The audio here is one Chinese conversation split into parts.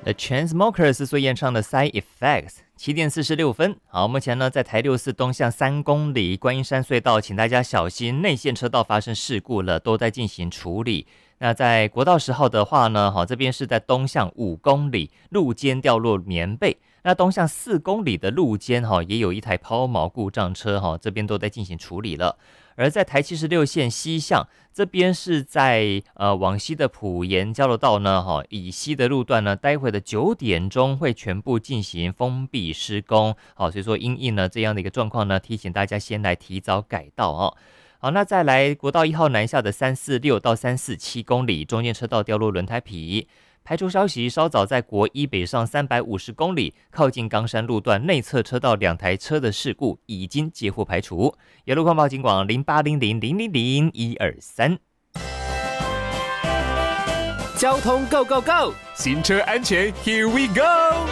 The Chainsmokers 所演唱的 Side Effects。7:46。好，目前呢在台64东向3公里观音山隧道，请大家小心内线车道发生事故了，都在进行处理。那在国道10号的话呢，好，这边是在东向5公里路肩掉落棉被。那东向4公里的路肩也有一台抛锚故障车，这边都在进行处理了。而在台76线西向这边是在往西的埔盐交流道呢，以西的路段呢，待会的9点钟会全部进行封闭施工。好，所以说因应呢这样的一个状况呢，提醒大家先来提早改道哦。好，那再来国道1号南下的346到347公里，中间车道掉落轮胎皮。排除消息，稍早在国一北上350公里，靠近冈山路段内侧车道2台车的事故已经截获排除。有路况报警广0800000123。 交通 Go Go Go， 行车安全 Here we go。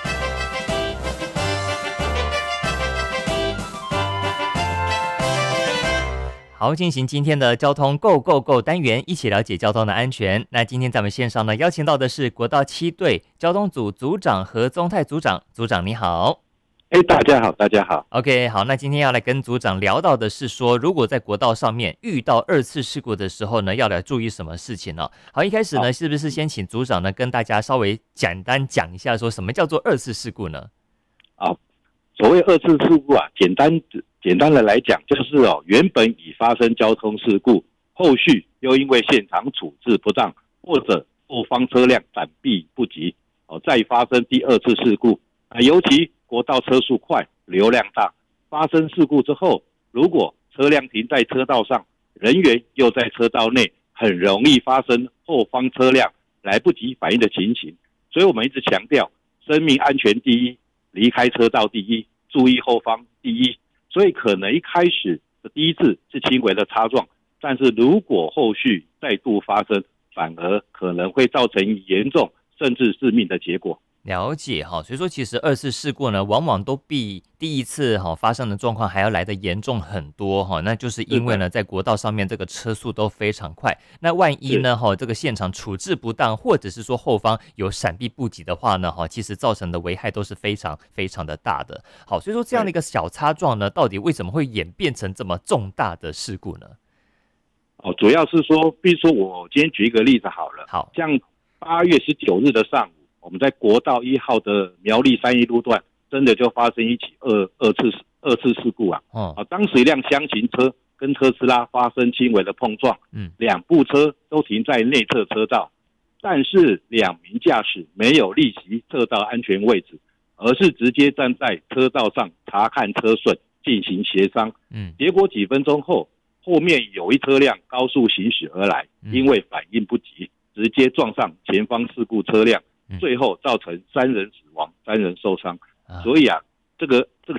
好，进行今天的交通 Go Go Go 单元，一起了解交通的安全。那今天咱们线上呢邀请到的是国道7队交通组组长何宗泰组长，组长你好。 大家好，大家好。 OK， 好，那今天要来跟组长聊到的是说，如果在国道上面遇到2次事故的时候呢，要来注意什么事情呢？好，一开始呢，是不是先请组长呢跟大家稍微简单讲一下，说什么叫做2次事故呢？ 所谓2次事故简单的来讲，就是原本已发生交通事故，后续又因为现场处置不当或者后方车辆闪避不及，再发生第2次事故。尤其国道车速快，流量大，发生事故之后，如果车辆停在车道上，人员又在车道内，很容易发生后方车辆来不及反应的情形。所以我们一直强调，生命安全第一，离开车道第一，注意后方第一。所以可能一开始的第1次是轻微的擦撞，但是如果后续再度发生，反而可能会造成严重甚至致命的结果。 了解哈，所以说其实2次事故呢，往往都比第1次发生的状况还要来得严重很多哈。那就是因为呢，在国道上面这个车速都非常快，那万一呢这个现场处置不当，或者是说后方有闪避不及的话呢，其实造成的危害都是非常非常的大的。好，所以说这样的一个小擦撞呢，到底为什么会演变成这么重大的事故呢？ 主要是说，比如说我今天举一个例子好了， 好， 像8月19日的上午，我们在国道1号的苗栗3义路段，真的就发生一起二次事故当时一辆厢型车跟特斯拉发生轻微的碰撞，2部车都停在内侧车道，但是2名驾驶没有立即撤到安全位置，而是直接站在车道上查看车顺，进行协商。结果几分钟后，后面有一车辆高速行驶而来，因为反应不及，直接撞上前方事故车辆，最后造成3人死亡，3人受伤。所以这个